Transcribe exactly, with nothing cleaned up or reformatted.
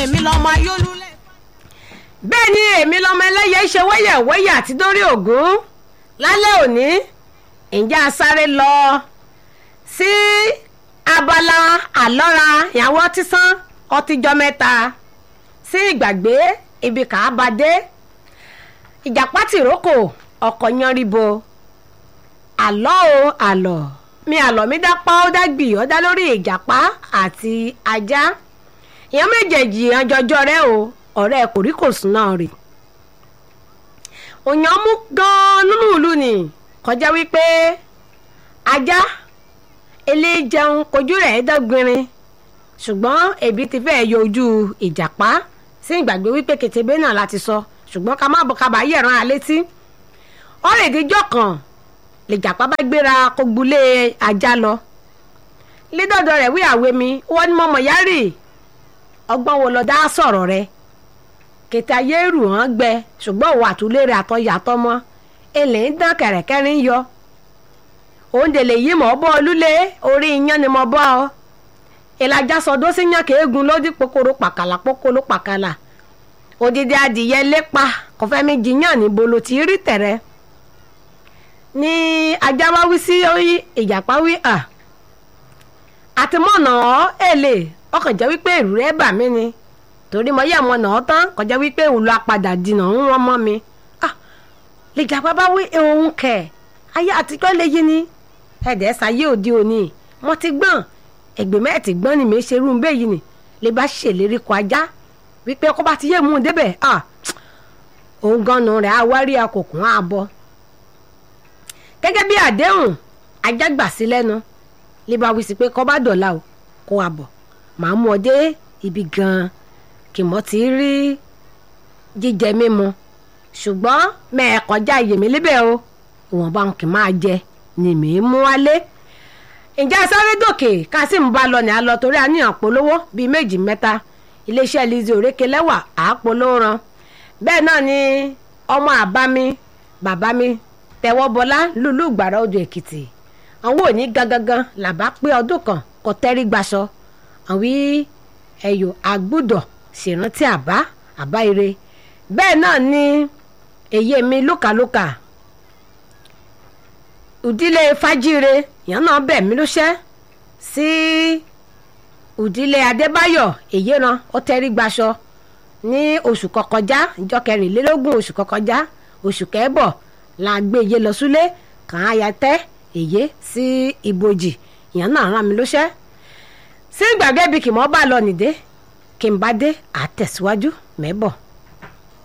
èmi lọmọ ayólúlẹ̀. bẹ́ẹ̀ ni èmi lọmọ ẹlẹ́yẹ ṣe wẹ́yẹ̀wẹ́yẹ̀ àti dórí ògún lálẹ́ òní ǹjẹ́ a sáré lọ sí abala àlọ́ra ìyàwó tísán ọtíjọ́ mẹ́ta sí ìgbàgbé ibi kàábàdé ìjàpá tìrókò ọkọ̀ yanribo àlọ́ o àlọ́ mi àlọ́ mi dápá ó dágbì ó dá lórí ìjàpá àti ajá ìyẹn méjèèjì àjọjọ rẹ o ọ̀rẹ́ kòríkòsùn náà rè òyàn mú gan-an nínú ìlú ni kọjá wípé ajá eléjẹun kojú rẹ̀ dọ́gbìnrin ṣùgbọ́n ebi ti fẹ́ yọ ojú ìjàpá sí ìgbàgbé wípé kètèbé náà láti sọ ṣùgbọ́n ká má bọ̀ ká bá yẹ̀ràn alétí ọ̀rẹ́ ìdíjọ́ kan lèjàpá bá gbéra kó gbulé ajá lọ lídọ̀dọ̀ rẹ̀ wí àwé mi wọ́n ní mọ̀mọ́ yárì ọgbọ́n wo lọ dá sọ̀rọ̀ rẹ̀ kètè ayé rù hàn gbẹ ṣùgbọ́n òun àtúlérè àtọ̀yàtọ̀ mọ́ èlé ń dán kẹ̀rẹ̀kẹ́rin yọ òǹdè lè yí mọ́ bọ́ lúlé orí iyán ni mo bọ́ ọ ìlàjà sọdọ́ sí yàn kéegun ló dí pokoro pàkàlà pokolo pàkàlà òdìdí adìyẹ lépa kọfẹ́ mi jiyàn níbo ló ti rí tẹ̀rẹ̀ ní ajá wá wí sí ìjàpá wí à àtìmọ́nà èlé ọkàn jẹ́ wípé èrú rẹ̀ bà mí ni torí mo yẹ àwọn ọ̀nà tán kọjá wípé òun lọ apàdà dìnà ń rán mọ́ mi ah lè jàpá bá wí ohun kẹ̀ ayé àtijọ́ lè yí ni ẹ̀dẹ̀ ṣayé òde òní mo ti gbọ́n ẹgbẹ́ mẹ́ẹ̀tì gbọ́n ni mi ṣe rú bẹ́ẹ̀ yìí ni lè bá ṣèlérí kọ ajá wípé kó bá ti yé mú un débẹ̀ ah òun gan-an rẹ̀ awárí akòkùn àbọ̀ gẹ́gẹ́ bí àdéhùn ajá gbà sí lẹ́nu lè bá wí sí pé kó bá dọ̀la o kó a bọ̀ màá mú ọ dé ibi gan-an kì mọ́ ti rí jíjẹ mímu ṣùgbọ́n mẹ́ẹ̀ kọjá iyèmí líbẹ̀ o ìwọ̀nba kì máa jẹ ni mi mú wálé ǹjẹ́ sáré dòkè kásìm bá lọ ní alọ torí a ní àpolówó bíi méjì mẹ́ta iléeṣẹ́ Lizzy Òrékelẹ́wà àpolówó ran bẹ́ẹ̀ náà ni ọmọ àbámi bàbá mi Tẹ́wọ́bọlá lùlù Ìgbàrà Odò Èkìtì àwọn òní gangan làbá pé ọdún kan kò tẹ́rí gbaṣọ àwọn ẹ̀yọ̀ àgbùdọ̀ ṣèrántí àbá àbá ire bẹ́ẹ̀ náà ni èyí mi lókàlókà ìdílé fájíire ìyẹn náà bẹ̀ mí lóṣẹ́ sí ìdílé Adébáyọ̀ èyí ran ó tẹ́rí gbaṣọ ní oṣù kọkọjá ìjọ kẹrìnlélógún oṣù kọkọjá oṣù kẹbọ̀ la gbé iye lọ súlé kàn á ya tẹ́ èyí sí ibojì ìyẹn náà rán mi lóṣẹ́ sí gbàgede bí kì mọ́ bá lọ nìdé kí n bá dé àtẹ̀síwájú mẹ́bọ̀.